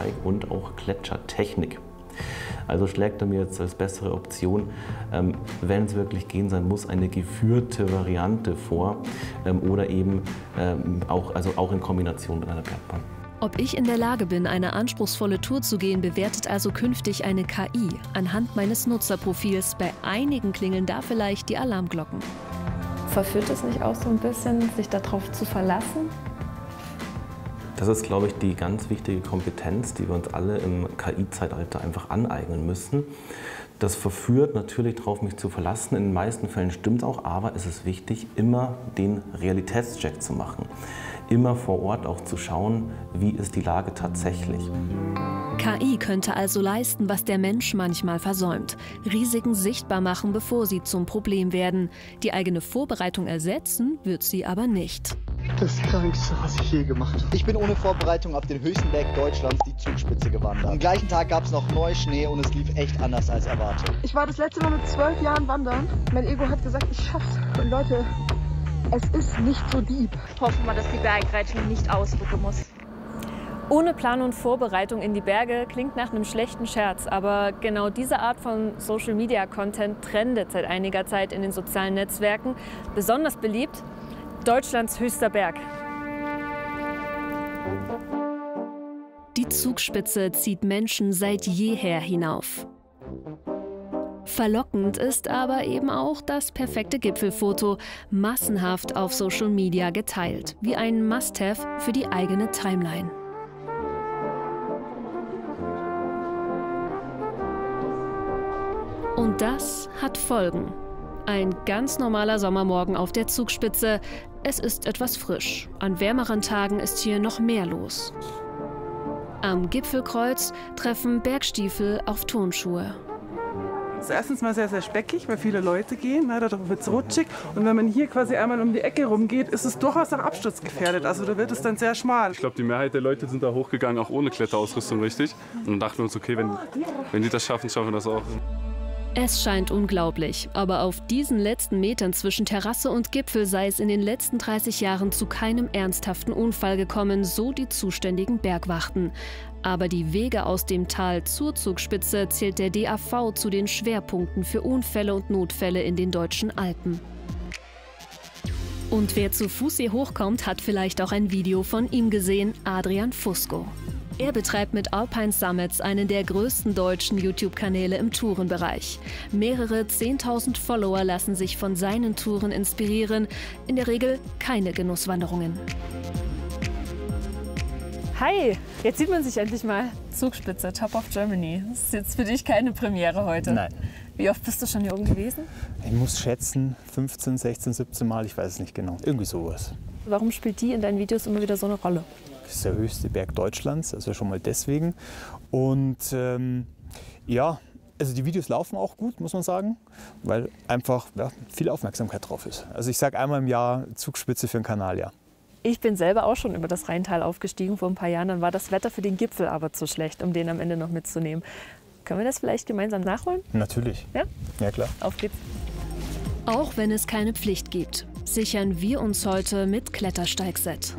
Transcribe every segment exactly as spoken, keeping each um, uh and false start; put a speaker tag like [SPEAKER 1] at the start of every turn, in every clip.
[SPEAKER 1] Klettersteig und auch Gletschertechnik. Also schlägt er mir jetzt als bessere Option, ähm, wenn es wirklich gehen sein muss, eine geführte Variante vor ähm, oder eben ähm, auch, also auch in Kombination mit einer Bergbahn.
[SPEAKER 2] Ob ich in der Lage bin, eine anspruchsvolle Tour zu gehen, bewertet also künftig eine K I anhand meines Nutzerprofils. Bei einigen klingeln da vielleicht die Alarmglocken.
[SPEAKER 3] Verführt es nicht auch so ein bisschen, sich darauf zu verlassen?
[SPEAKER 1] Das ist, glaube ich, die ganz wichtige Kompetenz, die wir uns alle im K I-Zeitalter einfach aneignen müssen. Das verführt natürlich darauf, mich zu verlassen. In den meisten Fällen stimmt es auch, aber es ist wichtig, immer den Realitätscheck zu machen. Immer vor Ort auch zu schauen, wie ist die Lage tatsächlich.
[SPEAKER 2] K I könnte also leisten, was der Mensch manchmal versäumt. Risiken sichtbar machen, bevor sie zum Problem werden. Die eigene Vorbereitung ersetzen wird sie aber nicht.
[SPEAKER 4] Das Krankste, was ich je gemacht habe.
[SPEAKER 5] Ich bin ohne Vorbereitung auf den höchsten Berg Deutschlands, die Zugspitze, gewandert. Am gleichen Tag gab es noch Neuschnee und es lief echt anders als erwartet.
[SPEAKER 6] Ich war das letzte Mal mit zwölf Jahren wandern. Mein Ego hat gesagt, ich schaff's. Und Leute, es ist nicht so deep.
[SPEAKER 7] Hoffen wir, dass die Bergreitschung nicht ausrücken muss.
[SPEAKER 3] Ohne Plan und Vorbereitung in die Berge klingt nach einem schlechten Scherz, aber genau diese Art von Social-Media-Content trendet seit einiger Zeit in den sozialen Netzwerken. Besonders beliebt Deutschlands höchster Berg.
[SPEAKER 2] Die Zugspitze zieht Menschen seit jeher hinauf. Verlockend ist aber eben auch das perfekte Gipfelfoto, massenhaft auf Social Media geteilt, wie ein Must-have für die eigene Timeline. Und das hat Folgen. Ein ganz normaler Sommermorgen auf der Zugspitze. Es ist etwas frisch. An wärmeren Tagen ist hier noch mehr los. Am Gipfelkreuz treffen Bergstiefel auf Turnschuhe.
[SPEAKER 8] Es ist erstens mal sehr, sehr speckig, weil viele Leute gehen, ne, da wird es rutschig. Und wenn man hier quasi einmal um die Ecke rumgeht, ist es durchaus auch absturzgefährdet. Also da wird es dann sehr schmal.
[SPEAKER 9] Ich glaube, die Mehrheit der Leute sind da hochgegangen, auch ohne Kletterausrüstung, richtig? Und dann dachten wir uns, okay, wenn, wenn die das schaffen, schaffen wir das auch.
[SPEAKER 2] Es scheint unglaublich, aber auf diesen letzten Metern zwischen Terrasse und Gipfel sei es in den letzten dreißig Jahren zu keinem ernsthaften Unfall gekommen, so die zuständigen Bergwachten. Aber die Wege aus dem Tal zur Zugspitze zählt der D A V zu den Schwerpunkten für Unfälle und Notfälle in den deutschen Alpen. Und wer zu Fuß hier hochkommt, hat vielleicht auch ein Video von ihm gesehen, Adrian Fusco. Er betreibt mit Alpine Summits einen der größten deutschen YouTube-Kanäle im Tourenbereich. Mehrere zehntausend Follower lassen sich von seinen Touren inspirieren, in der Regel keine Genusswanderungen.
[SPEAKER 3] Hi, jetzt sieht man sich endlich mal. Zugspitze, Top of Germany. Das ist jetzt für dich keine Premiere heute.
[SPEAKER 10] Nein.
[SPEAKER 3] Wie oft bist du schon hier oben gewesen?
[SPEAKER 10] Ich muss schätzen, fünfzehn, sechzehn, siebzehn Mal, ich weiß es nicht genau. Irgendwie sowas.
[SPEAKER 3] Warum spielt die in deinen Videos immer wieder so eine Rolle?
[SPEAKER 10] Das ist der höchste Berg Deutschlands, also schon mal deswegen. Und ähm, ja, also die Videos laufen auch gut, muss man sagen, weil einfach ja, viel Aufmerksamkeit drauf ist. Also ich sage einmal im Jahr Zugspitze für den Kanal, ja.
[SPEAKER 3] Ich bin selber auch schon über das Rheintal aufgestiegen vor ein paar Jahren. Dann war das Wetter für den Gipfel aber zu schlecht, um den am Ende noch mitzunehmen. Können wir das vielleicht gemeinsam nachholen?
[SPEAKER 10] Natürlich.
[SPEAKER 3] Ja?
[SPEAKER 10] Ja, klar.
[SPEAKER 3] Auf geht's.
[SPEAKER 2] Auch wenn es keine Pflicht gibt, sichern wir uns heute mit Klettersteigset.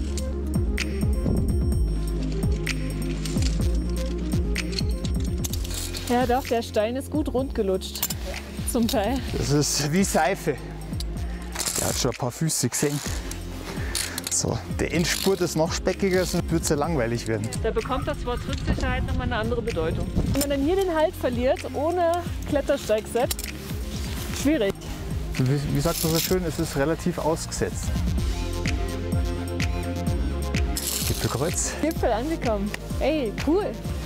[SPEAKER 3] Ja doch, der Stein ist gut rund gelutscht. Zum Teil.
[SPEAKER 10] Das ist wie Seife. Der hat schon ein paar Füße gesehen. So, der Endspurt ist noch speckiger, sonst wird es ja langweilig werden.
[SPEAKER 3] Da bekommt das Wort Trittsicherheit nochmal eine andere Bedeutung. Wenn man dann hier den Halt verliert, ohne Klettersteigset, schwierig.
[SPEAKER 10] Wie, wie sagt man so schön, es ist relativ ausgesetzt. Gipfelkreuz.
[SPEAKER 3] Gipfel angekommen. Ey, cool.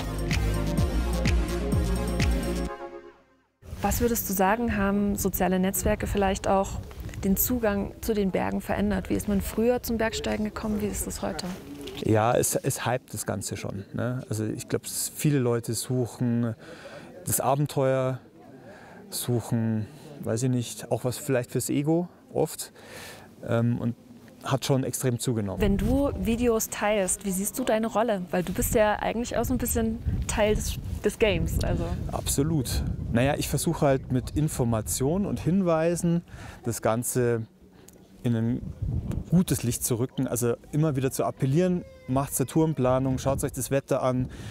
[SPEAKER 3] Was würdest du sagen, haben soziale Netzwerke vielleicht auch den Zugang zu den Bergen verändert? Wie ist man früher zum Bergsteigen gekommen? Wie ist das heute?
[SPEAKER 10] Ja, es, es hypt das Ganze schon. Ne? Also ich glaube, viele Leute suchen das Abenteuer, suchen, weiß ich nicht, auch was vielleicht fürs Ego oft. Ähm, und hat schon extrem zugenommen.
[SPEAKER 3] Wenn du Videos teilst, wie siehst du deine Rolle? Weil du bist ja eigentlich auch so ein bisschen Teil des, des Games. Also.
[SPEAKER 10] Absolut. Naja, ich versuche halt mit Informationen und Hinweisen das Ganze in ein gutes Licht zu rücken. Also immer wieder zu appellieren, macht zur Tourenplanung, schaut euch das Wetter an,